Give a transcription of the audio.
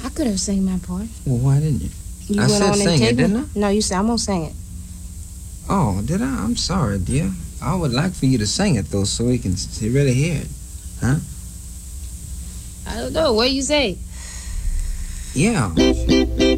I could have sang my part. Well, why didn't you? You I went said on and sing it, take me. didn't I? No, you said I'm gonna sing it. Oh, did I? I'm sorry, dear. I would like for you to sing it, though, so we can really hear it. Huh? I don't know. What you say? Yeah.